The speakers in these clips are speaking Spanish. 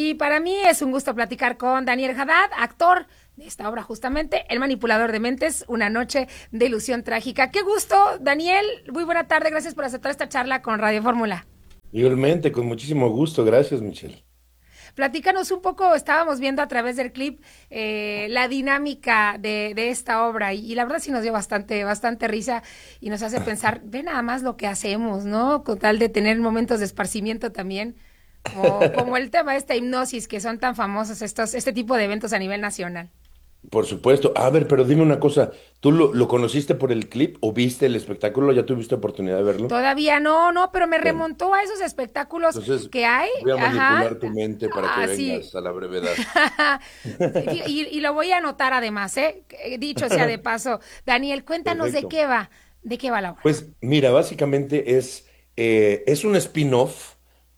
Y para mí es un gusto platicar con Daniel Haddad, actor de esta obra justamente, El manipulador de mentes, una noche de ilusión trágica. Qué gusto, Daniel, muy buena tarde, gracias por aceptar esta charla con Radio Fórmula. Igualmente, con muchísimo gusto. Gracias, Michelle. Platícanos un poco, estábamos viendo a través del clip la dinámica de esta obra y la verdad sí nos dio bastante risa y nos hace pensar, ve nada más lo que hacemos, ¿no? Con tal de tener momentos de esparcimiento también, como el tema de esta hipnosis que son tan famosos este tipo de eventos a nivel nacional. Por supuesto. A ver, pero dime una cosa. ¿Tú lo conociste por el clip o viste el espectáculo? ¿Ya tuviste oportunidad de verlo? Todavía no, pero me Bueno, remontó a esos espectáculos entonces que hay, voy a ajá, manipular tu mente para que sí. vengas a la brevedad. Y lo voy a anotar además, ¿eh? Dicho sea de paso, Daniel, cuéntanos Perfecto. de qué va la obra. Pues mira, básicamente es un spin-off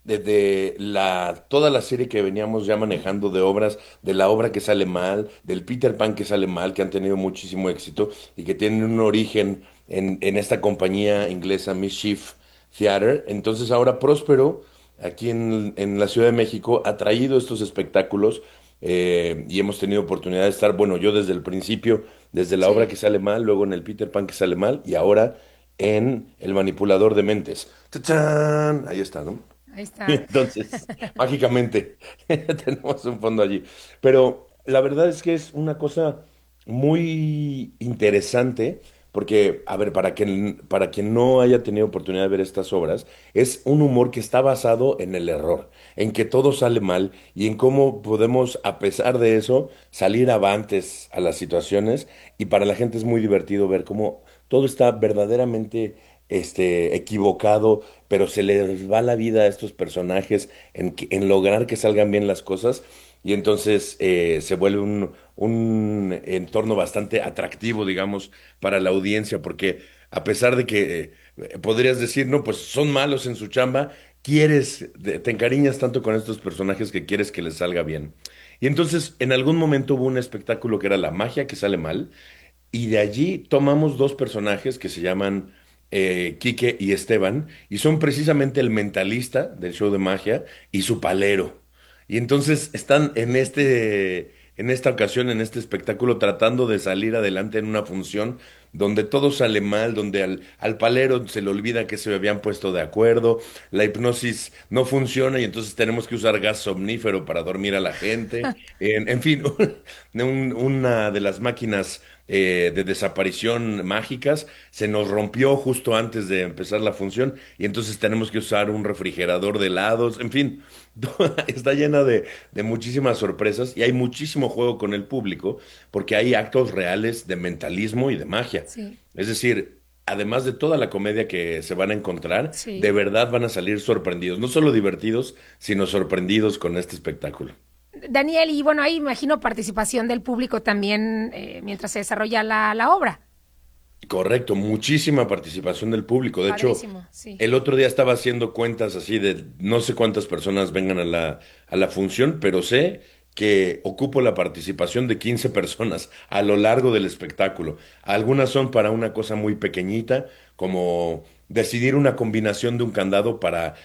de toda la serie que veníamos ya manejando de obras, de la obra que sale mal, del Peter Pan que sale mal, que han tenido muchísimo éxito y que tienen un origen en esta compañía inglesa Mischief Theater. Entonces ahora Próspero, aquí en la Ciudad de México, ha traído estos espectáculos y hemos tenido oportunidad de estar, bueno, yo desde el principio, desde la obra Sí, que sale mal, luego en el Peter Pan que sale mal y ahora en El manipulador de mentes. ¡Tachán! Ahí está, ¿no? ahí está. Entonces, mágicamente, tenemos un fondo allí. Pero la verdad es que es una cosa muy interesante, porque, a ver, para quien no haya tenido oportunidad de ver estas obras, es un humor que está basado en el error, en que todo sale mal y en cómo podemos, a pesar de eso, salir avantes a las situaciones. Y para la gente es muy divertido ver cómo todo está verdaderamente equivocado, pero se les va la vida a estos personajes en lograr que salgan bien las cosas y entonces se vuelve un entorno bastante atractivo, digamos, para la audiencia, porque a pesar de que podrías decir, no, pues son malos en su chamba, te encariñas tanto con estos personajes que quieres que les salga bien. Y entonces en algún momento hubo un espectáculo que era la magia que sale mal, y de allí tomamos dos personajes que se llaman Quique y Esteban, y son precisamente el mentalista del show de magia y su palero. Y entonces están en esta ocasión, en este espectáculo, tratando de salir adelante en una función donde todo sale mal, donde al palero se le olvida que se habían puesto de acuerdo, la hipnosis no funciona y entonces tenemos que usar gas somnífero para dormir a la gente. En fin, una de las máquinas de desaparición mágicas se nos rompió justo antes de empezar la función y entonces tenemos que usar un refrigerador de helados, en fin, está llena de muchísimas sorpresas y hay muchísimo juego con el público porque hay actos reales de mentalismo y de magia. Sí, Es decir, además de toda la comedia que se van a encontrar, de sí. verdad van a salir sorprendidos, no solo divertidos, sino sorprendidos con este espectáculo. Daniel, y bueno, ahí imagino participación del público también mientras se desarrolla la obra. Correcto, muchísima participación del público. De hecho, Padrísimo, sí. el otro día estaba haciendo cuentas así de no sé cuántas personas vengan a la función, pero sé que ocupo la participación de 15 personas a lo largo del espectáculo. Algunas son para una cosa muy pequeñita, como decidir una combinación de un candado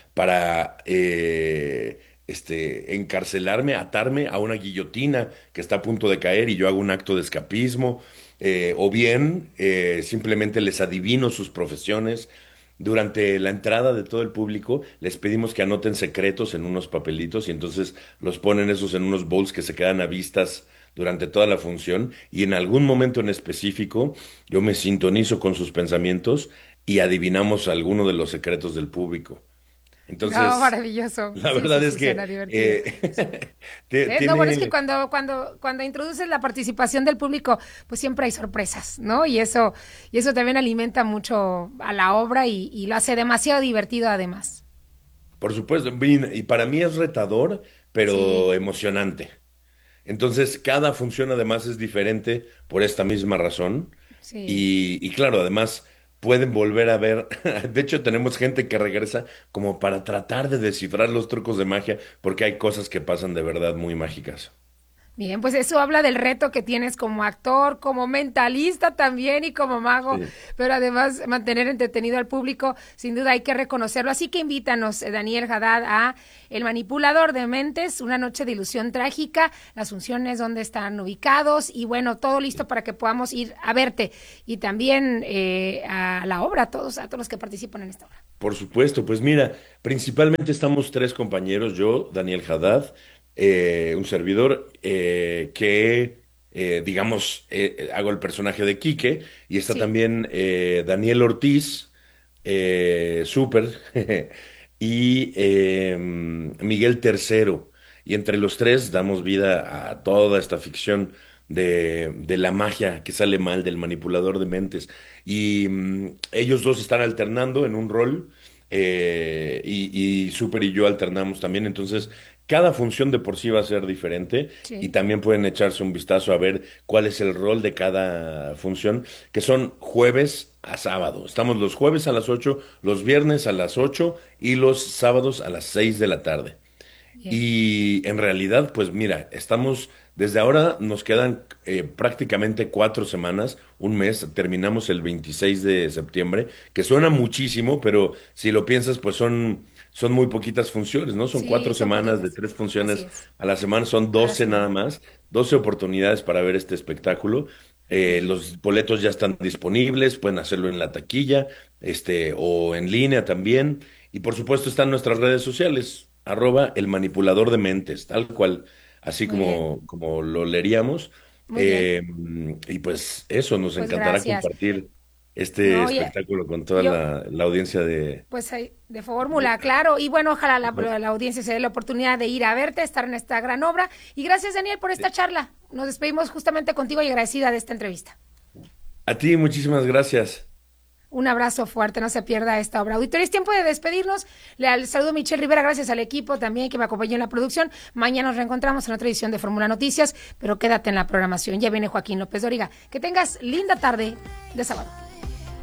para encarcelarme, atarme a una guillotina que está a punto de caer y yo hago un acto de escapismo o bien simplemente les adivino sus profesiones. Durante la entrada de todo el público les pedimos que anoten secretos en unos papelitos y entonces los ponen esos en unos bowls que se quedan a vistas durante toda la función y en algún momento en específico yo me sintonizo con sus pensamientos y adivinamos alguno de los secretos del público. No, Entonces, maravilloso. la Sí, sí, verdad es sí, suena que divertido. No, bueno, es que tiene. cuando introduces la participación del público, pues siempre hay sorpresas, ¿no? Y eso también alimenta mucho a la obra y lo hace demasiado divertido además. Por supuesto, y para mí es retador, Sí, pero emocionante. Entonces, cada función además es diferente por esta misma razón. sí. Y claro, además pueden volver a ver. De hecho, tenemos gente que regresa como para tratar de descifrar los trucos de magia, porque hay cosas que pasan de verdad muy mágicas. Bien, pues eso habla del reto que tienes como actor, como mentalista también y como mago, Sí. pero además mantener entretenido al público, sin duda hay que reconocerlo. Así que invítanos, Daniel Haddad, a El Manipulador de Mentes, una noche de ilusión trágica, las funciones, dónde están ubicados y bueno, todo listo para que podamos ir a verte y también a la obra, a todos los que participan en esta obra. Por supuesto, pues mira, principalmente estamos tres compañeros, yo, Daniel Haddad, un servidor digamos, hago el personaje de Quique, y está Sí. también Daniel Ortiz, súper, y Miguel Tercero. Y entre los tres damos vida a toda esta ficción de la magia que sale mal, del manipulador de mentes. Y ellos dos están alternando en un rol, y Super y yo alternamos también. Entonces, cada función de por sí va a ser diferente y Sí. también pueden echarse un vistazo a ver cuál es el rol de cada función, que son jueves a sábado. Estamos los jueves a las 8, los viernes a las 8 y los sábados a las 6 de la tarde. Bien. Y en realidad, pues mira, estamos, desde ahora nos quedan prácticamente 4 semanas, un mes, terminamos el 26 de septiembre, que suena muchísimo, pero si lo piensas, pues son muy poquitas funciones, ¿no? Son Sí, cuatro son semanas de poquitas. tres Así funciones es. a la semana, son A la 12 nada semana. más, 12 oportunidades para ver este espectáculo. Bien. Los boletos ya están disponibles, pueden hacerlo en la taquilla, o en línea también. Y por supuesto están nuestras redes sociales, @el manipulador de mentes, tal cual, así Muy bien. como lo leeríamos. Muy bien. Y pues eso, nos Pues encantará gracias. compartir este No, oye, espectáculo con toda yo, la audiencia pues de de- fórmula, claro. Y bueno, ojalá ¿no? la audiencia se dé la oportunidad de ir a verte, estar en esta gran obra. Y gracias, Daniel, por esta charla. Nos despedimos justamente contigo y agradecida de esta entrevista. A ti, muchísimas gracias. Un abrazo fuerte, no se pierda esta obra. Auditorio, es tiempo de despedirnos. Le saludo a Michelle Rivera, gracias al equipo también que me acompañó en la producción. Mañana nos reencontramos en otra edición de Fórmula Noticias, pero quédate en la programación. Ya viene Joaquín López Dóriga. Que tengas linda tarde de sábado.